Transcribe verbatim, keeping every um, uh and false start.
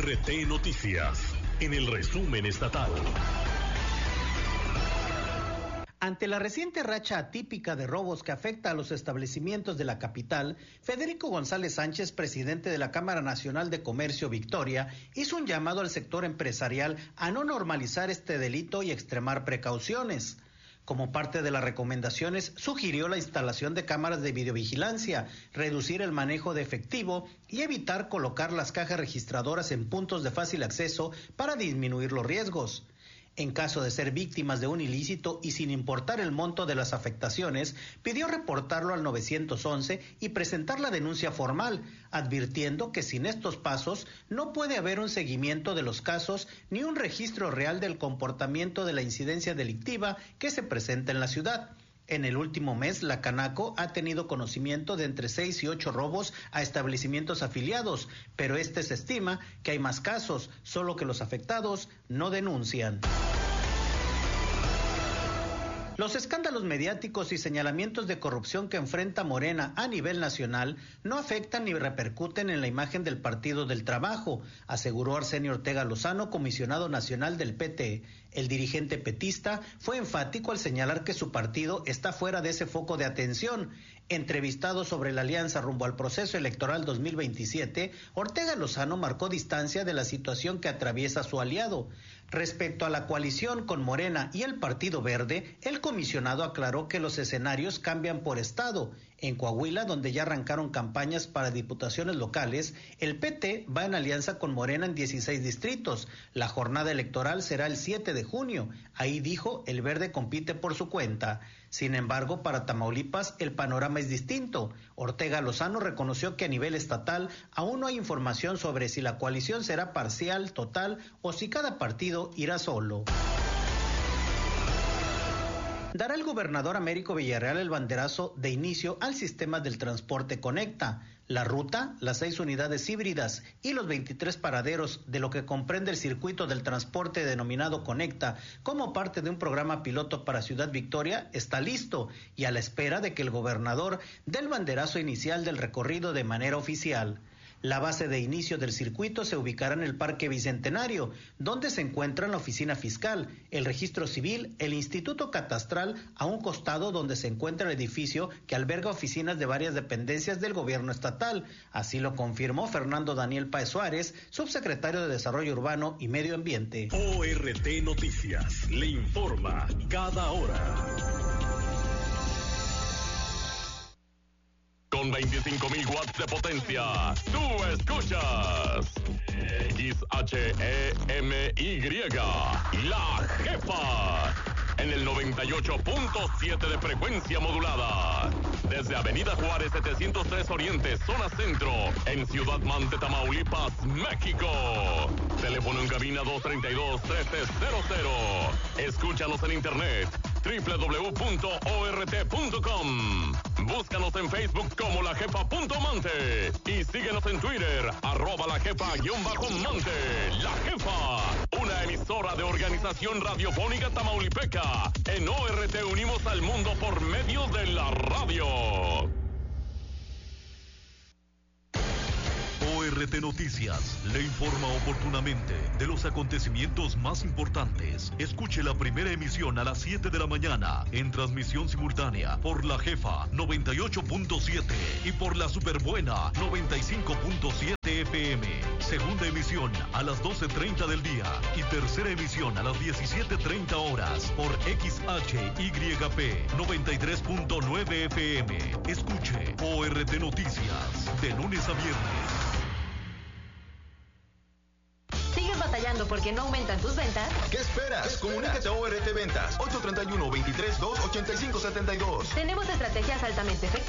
R T Noticias, en el resumen estatal. Ante la reciente racha atípica de robos que afecta a los establecimientos de la capital, Federico González Sánchez, presidente de la Cámara Nacional de Comercio Victoria, hizo un llamado al sector empresarial a no normalizar este delito y extremar precauciones. Como parte de las recomendaciones, sugirió la instalación de cámaras de videovigilancia, reducir el manejo de efectivo y evitar colocar las cajas registradoras en puntos de fácil acceso para disminuir los riesgos. En caso de ser víctimas de un ilícito y sin importar el monto de las afectaciones, pidió reportarlo al nueve once y presentar la denuncia formal, advirtiendo que sin estos pasos no puede haber un seguimiento de los casos ni un registro real del comportamiento de la incidencia delictiva que se presenta en la ciudad. En el último mes, la Canaco ha tenido conocimiento de entre seis y ocho robos a establecimientos afiliados, pero este se estima que hay más casos, solo que los afectados no denuncian. Los escándalos mediáticos y señalamientos de corrupción que enfrenta Morena a nivel nacional no afectan ni repercuten en la imagen del Partido del Trabajo, aseguró Arsenio Ortega Lozano, comisionado nacional del P T. El dirigente petista fue enfático al señalar que su partido está fuera de ese foco de atención. Entrevistado sobre la alianza rumbo al proceso electoral dos mil veintisiete, Ortega Lozano marcó distancia de la situación que atraviesa su aliado. Respecto a la coalición con Morena y el Partido Verde, el comisionado aclaró que los escenarios cambian por estado. En Coahuila, donde ya arrancaron campañas para diputaciones locales, el P T va en alianza con Morena en dieciséis distritos. La jornada electoral será el siete de junio. Ahí dijo, el Verde compite por su cuenta. Sin embargo, para Tamaulipas el panorama es distinto. Ortega Lozano reconoció que a nivel estatal aún no hay información sobre si la coalición será parcial, total o si cada partido irá solo. Dará el gobernador Américo Villarreal el banderazo de inicio al sistema del transporte Conecta. La ruta, las seis unidades híbridas y los veintitrés paraderos de lo que comprende el circuito del transporte denominado Conecta como parte de un programa piloto para Ciudad Victoria está listo y a la espera de que el gobernador dé el banderazo inicial del recorrido de manera oficial. La base de inicio del circuito se ubicará en el Parque Bicentenario, donde se encuentran la oficina fiscal, el registro civil, el instituto catastral, a un costado donde se encuentra el edificio que alberga oficinas de varias dependencias del gobierno estatal. Así lo confirmó Fernando Daniel Páez Suárez, subsecretario de Desarrollo Urbano y Medio Ambiente. O R T Noticias le informa cada hora. Con veinticinco mil watts de potencia, tú escuchas X H E M Y, La Jefa, en el noventa y ocho punto siete de frecuencia modulada. Desde Avenida Juárez setecientos tres Oriente, zona centro, en Ciudad Mante, Tamaulipas, México. Teléfono en cabina dos treinta y dos, trece cero cero. Escúchanos en internet, doble u doble u doble u punto o r t punto com. Búscanos en Facebook como La Jefa punto Mante y síguenos en Twitter, arroba La Jefa guión bajo Mante. La Jefa, una emisora de Organización Radiofónica Tamaulipeca. En O R T unimos al mundo por medio de la radio. O R T Noticias le informa oportunamente de los acontecimientos más importantes. Escuche la primera emisión a las siete de la mañana en transmisión simultánea por La Jefa noventa y ocho punto siete y por la Superbuena noventa y cinco punto siete F M. Segunda emisión a las doce treinta del día y tercera emisión a las diecisiete treinta horas por X H Y P noventa y tres punto nueve F M. Escuche O R T Noticias de lunes a viernes. ¿Sigues batallando porque no aumentan tus ventas? ¿Qué esperas? Comunícate a O R T Ventas ocho tres uno, dos tres dos, ocho cinco siete dos. Tenemos estrategias altamente efectivas